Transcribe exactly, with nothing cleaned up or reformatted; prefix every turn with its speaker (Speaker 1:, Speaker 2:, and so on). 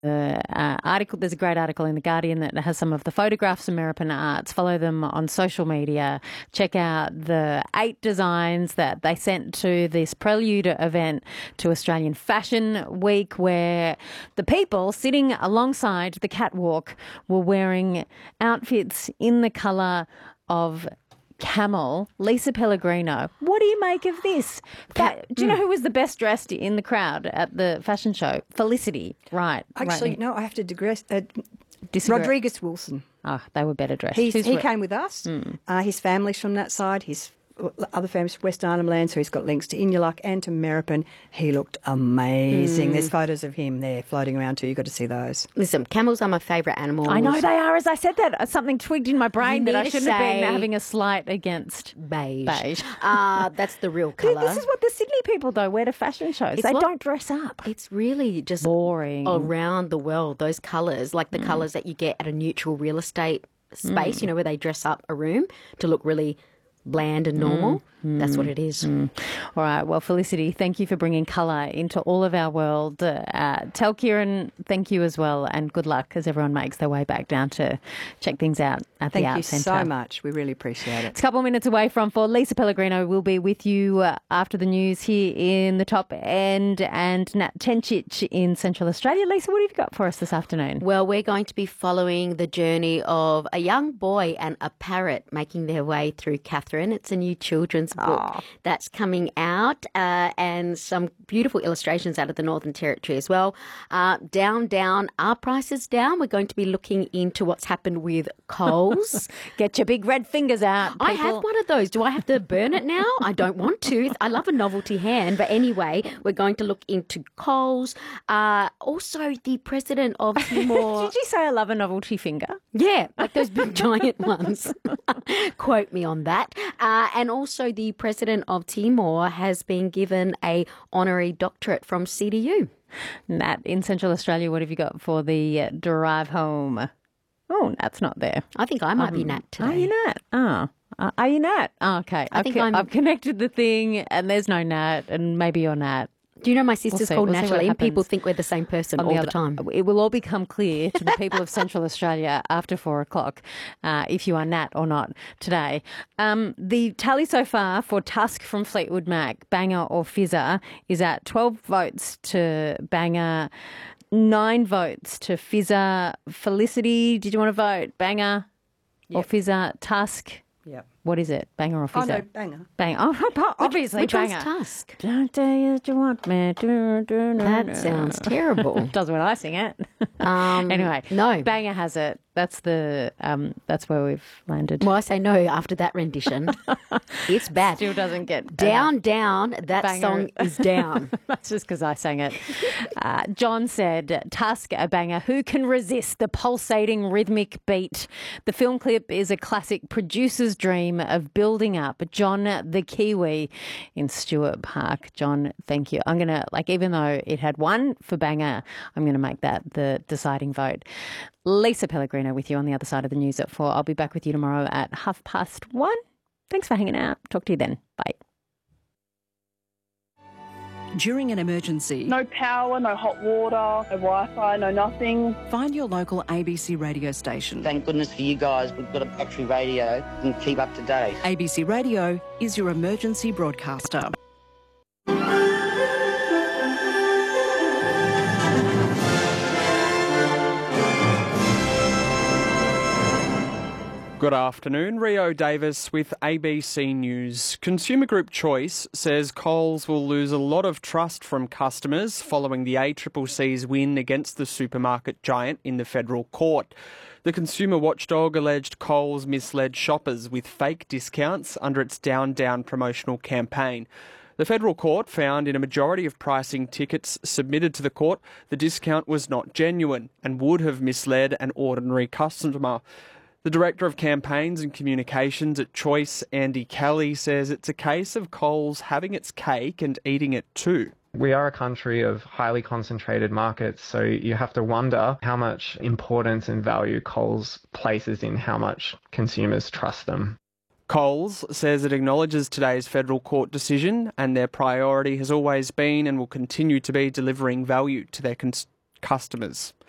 Speaker 1: The uh, article, there's a great article in The Guardian that has some of the photographs of Meropan Arts. Follow them on social media. Check out the eight designs that they sent to this prelude event to Australian Fashion Week, where the people sitting alongside the catwalk were wearing outfits in the colour of camel. Lisa Pellegrino, what do you make of this? Fa- do you know who was the best dressed in the crowd at the fashion show? Felicity, right.
Speaker 2: Actually,
Speaker 1: right.
Speaker 2: no, I have to digress. Uh,
Speaker 1: Disagree.
Speaker 2: Rodriguez Wilson.
Speaker 1: Oh, they were better dressed.
Speaker 2: He's,
Speaker 1: Who's
Speaker 2: he
Speaker 1: re-
Speaker 2: came with us.
Speaker 1: Mm.
Speaker 2: Uh, his family's from that side. His other family's from West Arnhem Land, so he's got links to Inyaluk and to Meropan. He looked amazing.
Speaker 3: Mm.
Speaker 2: There's photos of him there floating around too. You've got to see those.
Speaker 3: Listen, camels are my favourite animals.
Speaker 1: I know they are. As I said that, something twigged in my brain
Speaker 3: You
Speaker 1: that I
Speaker 3: need to
Speaker 1: shouldn't have been
Speaker 3: say
Speaker 1: having a slight against
Speaker 3: beige.
Speaker 1: beige.
Speaker 3: Uh, that's the real colour.
Speaker 1: This is what the Sydney people, though, wear to fashion shows.
Speaker 3: It's
Speaker 1: they
Speaker 3: what-
Speaker 1: don't dress up.
Speaker 3: It's really just
Speaker 1: boring.
Speaker 3: around the world, those colours, like the mm. colours that you get at a neutral real estate space, mm. you know, where they dress up a room to look really bland and normal. Mm. That's what it is.
Speaker 1: Mm. All right. Well, Felicity, thank you for bringing colour into all of our world. Uh, tell Kieran thank you as well, and good luck as everyone makes their way back down to check things out at
Speaker 2: thank
Speaker 1: the Art
Speaker 2: you
Speaker 1: Centre.
Speaker 2: so much. We really appreciate it.
Speaker 1: It's a couple of minutes away from four. Lisa Pellegrino will be with you uh, after the news here in the top end, and Nat Tencic in Central Australia. Lisa, what have you got for us this afternoon?
Speaker 3: Well, we're going to be following the journey of a young boy and a parrot making their way through Catherine. It's a new children's book
Speaker 1: Aww.
Speaker 3: that's coming out, uh, and some beautiful illustrations out of the Northern Territory as well. Uh, down, down, are prices down? We're going to be looking into what's happened with Coles.
Speaker 1: Get your big red fingers out, people.
Speaker 3: I have one of those. Do I have to burn it now? I don't want to. I love a novelty hand. But anyway, we're going to look into Coles. Uh, also, the president of Timor.
Speaker 1: Did you say I love a novelty finger?
Speaker 3: Yeah, like those big giant ones. Quote me on that. Uh, and also the president of Timor has been given a honorary doctorate from C D U.
Speaker 1: Nat, in Central Australia, what have you got for the uh, drive home? Oh, Nat's not there.
Speaker 3: I think I might
Speaker 1: um,
Speaker 3: be Nat today.
Speaker 1: Are you Nat? Oh. Uh, are you Nat? Oh, okay.
Speaker 3: I
Speaker 1: I've,
Speaker 3: think
Speaker 1: co-
Speaker 3: I'm...
Speaker 1: I've connected the thing and there's no Nat, and maybe you're Nat.
Speaker 3: Do you know my sister's
Speaker 1: We'll see.
Speaker 3: called
Speaker 1: We'll see what
Speaker 3: Natalie, and
Speaker 1: happens.
Speaker 3: people think we're the same person
Speaker 1: On
Speaker 3: all
Speaker 1: the
Speaker 3: the,
Speaker 1: other-
Speaker 3: time.
Speaker 1: It will all become clear to the people of Central Australia after four o'clock uh, if you are Nat or not today. Um, the tally so far for Tusk from Fleetwood Mac, banger or fizzer, is at twelve votes to banger, nine votes to fizzer. Felicity, did you want to vote? Banger or
Speaker 2: Yep.
Speaker 1: fizzer? Tusk?
Speaker 2: Yep.
Speaker 1: What is it? Banger or
Speaker 2: Oh,
Speaker 1: fizzer?
Speaker 2: no, banger.
Speaker 1: Banger. Oh, obviously
Speaker 3: Which
Speaker 1: banger.
Speaker 3: one's Tusk?
Speaker 1: Don't tell you that you want me. Do, do, do,
Speaker 3: That
Speaker 1: do.
Speaker 3: sounds terrible.
Speaker 1: Does when I sing it.
Speaker 3: Um,
Speaker 1: anyway,
Speaker 3: no.
Speaker 1: Banger has it. That's the um. That's where we've landed.
Speaker 3: Well, I say no after that rendition. It's bad.
Speaker 1: Still doesn't get
Speaker 3: Down, down. That
Speaker 1: Banger.
Speaker 3: song is down.
Speaker 1: That's just because I sang it. Uh, John said, Tusk, a banger. Who can resist the pulsating rhythmic beat? The film clip is a classic producer's dream of building up. John the Kiwi in Stewart Park. John, thank you. I'm going to, like, even though it had one for banger, I'm going to make that the deciding vote. Lisa Pellegrino with you on the other side of the news at four. I'll be back with you tomorrow at half past one. Thanks for hanging out. Talk to you then. Bye.
Speaker 4: During an emergency,
Speaker 5: No power, no hot water, no Wi-Fi, no nothing.
Speaker 4: find your local A B C radio station.
Speaker 6: Thank goodness for you guys. We've got a battery radio and keep up to date.
Speaker 4: A B C Radio is your emergency broadcaster.
Speaker 7: Good afternoon, Rio Davis with A B C News. Consumer Group Choice says Coles will lose a lot of trust from customers following the A C C C's win against the supermarket giant in the federal court. The consumer watchdog alleged Coles misled shoppers with fake discounts under its Down Down promotional campaign. The federal court found in a majority of pricing tickets submitted to the court the discount was not genuine and would have misled an ordinary customer. The Director of Campaigns and Communications at Choice, Andy Kelly, says it's a case of Coles having its cake and eating it too.
Speaker 8: We are a country of highly concentrated markets, so you have to wonder how much importance and value Coles places in how much consumers trust them.
Speaker 7: Coles says it acknowledges today's federal court decision and their priority has always been and will continue to be delivering value to their cons- customers.